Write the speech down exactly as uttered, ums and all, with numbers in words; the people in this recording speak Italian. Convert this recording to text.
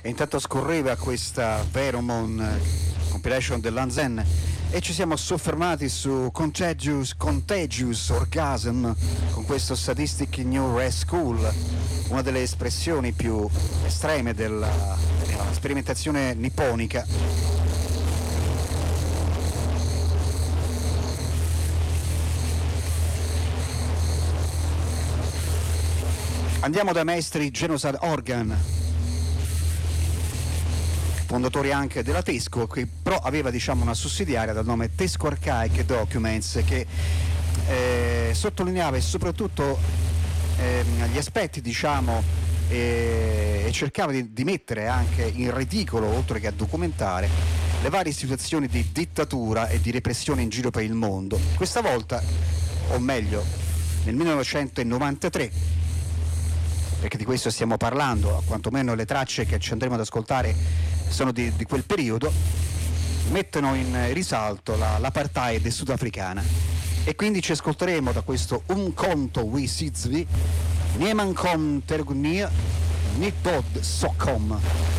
E intanto scorreva questa Veromon compilation dell'Anzen e ci siamo soffermati su Contagious, Contagious Orgasm con questo Sadistic New Red School, una delle espressioni più estreme della, della sperimentazione nipponica. Andiamo dai maestri Genocide Organ, fondatori anche della Tesco, che però aveva, diciamo, una sussidiaria dal nome Tesco Archaic Documents, che eh, sottolineava e soprattutto eh, gli aspetti, diciamo, eh, e cercava di, di mettere anche in ridicolo, oltre che a documentare, le varie situazioni di dittatura e di repressione in giro per il mondo. Questa volta, o meglio, nel millenovecentonovantatré, perché di questo stiamo parlando, quantomeno le tracce che ci andremo ad ascoltare sono di, di quel periodo, mettono in risalto la, l'apartheid sudafricana. E quindi ci ascolteremo da questo Un Konto Wi Sizvi, Nieman Kom Tergunia, Nipod Sokom.